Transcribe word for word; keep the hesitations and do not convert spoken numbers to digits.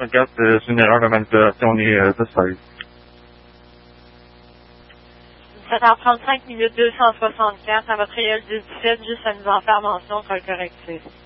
soixante-quatre, euh, c'est une erreur de manipulation, on est euh, seize. dix-sept heures trente-cinq minutes deux cent soixante-quatre, à votre réel du dix-sept, juste à nous en faire mention sur le correctif.